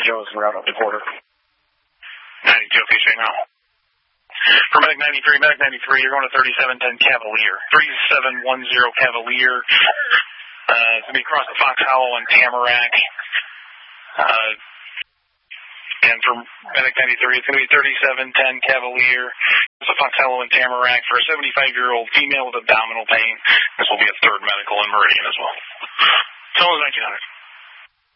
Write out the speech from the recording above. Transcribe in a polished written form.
Joe's route up the quarter. 92, okay, Shane now. For Medic 93, Medic 93, you're going to 3710 Cavalier. 3710 Cavalier. It's going to be across the Fox Hollow and Tamarack. And for Medic 93, it's going to be 3710 Cavalier. It's a Fox Hollow and Tamarack for a 75-year-old female with abdominal pain. This will be a third medical in Meridian as well. So 1900.